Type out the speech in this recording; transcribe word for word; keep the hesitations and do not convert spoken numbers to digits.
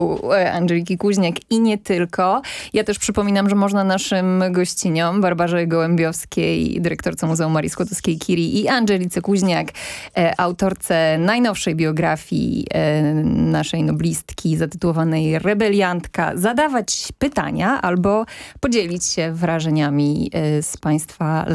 Andżeliki Kuźniak i nie tylko. Ja też przypominam, że można naszym gościniom, Barbarze Gołębiowskiej, dyrektorce Muzeum Marii Skłodowskiej-Curie i Andżelice Kuźniak, e, autorce najnowszej biografii e, naszej noblistki zatytułowanej Rebeliantka, zadawać pytania albo podzielić się wrażeniami e, z państwa